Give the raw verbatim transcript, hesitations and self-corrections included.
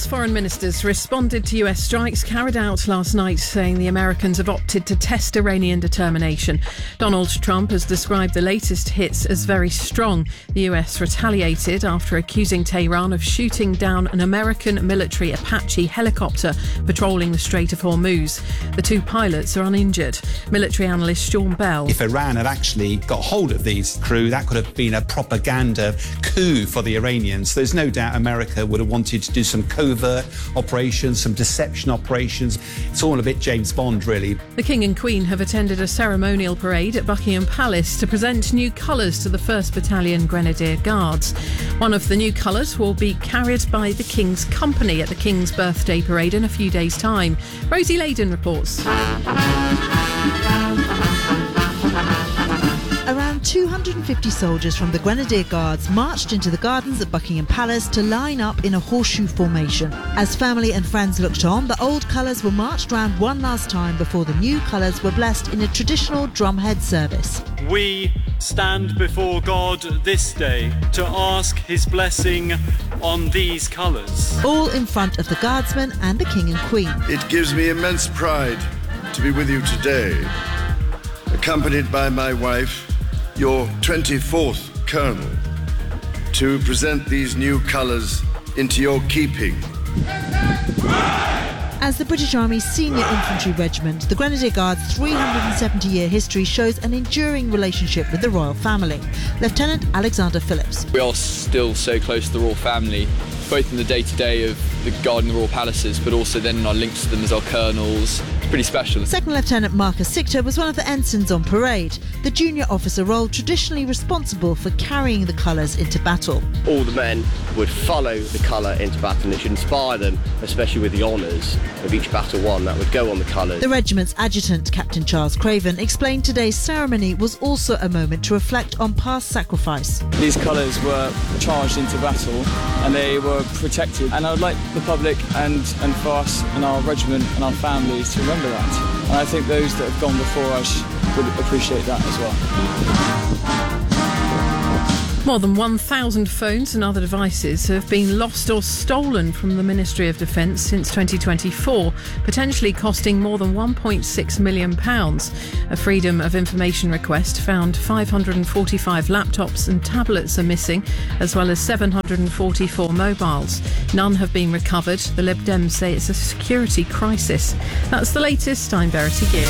Israel's foreign ministers responded to U S strikes carried out last night, saying the Americans have opted to test Iranian determination. Donald Trump has described the latest hits as very strong. The U S retaliated after accusing Tehran of shooting down an American military Apache helicopter patrolling the Strait of Hormuz. The two pilots are uninjured. Military analyst Sean Bell. If Iran had actually got hold of these crew, that could have been a propaganda coup for the Iranians. There's no doubt America would have wanted to do some covert operations, some deception operations. It's all a bit James Bond, really. The King and Queen have attended a ceremonial parade at Buckingham Palace to present new colours to the first Battalion Grenadier Guards. One of the new colours will be carried by the King's Company at the King's birthday parade in a few days' time. Rosie Layden reports. Around two hundred fifty soldiers from the Grenadier Guards marched into the gardens at Buckingham Palace to line up in a horseshoe formation. As family and friends looked on, the old colours were marched round one last time before the new colours were blessed in a traditional drumhead service. We stand before God this day to ask his blessing on these colours. All in front of the Guardsmen and the King and Queen. It gives me immense pride to be with you today, accompanied by my wife, your twenty-fourth Colonel, to present these new colours into your keeping. As the British Army's senior infantry regiment, the Grenadier Guards' three hundred seventy year history shows an enduring relationship with the royal family. Lieutenant Alexander Phillips. We are still so close to the royal family, both in the day-to-day of the guarding the royal palaces, but also then in our links to them as our colonels. Pretty special. Second Lieutenant Marcus Sichter was one of the ensigns on parade, the junior officer role traditionally responsible for carrying the colours into battle. All the men would follow the colour into battle, and it should inspire them, especially with the honours of each battle won that would go on the colours. The regiment's adjutant, Captain Charles Craven, explained today's ceremony was also a moment to reflect on past sacrifice. These colours were charged into battle and they were protected, and I would like the public and, and for us and our regiment and our families to remember that. And I think those that have gone before us would appreciate that as well. More than one thousand phones and other devices have been lost or stolen from the Ministry of Defence since twenty twenty-four, potentially costing more than one point six million pounds. A Freedom of Information request found five hundred forty-five laptops and tablets are missing, as well as seven hundred forty-four mobiles. None have been recovered. The Lib Dems say it's a security crisis. That's the latest. I'm Verity Gear.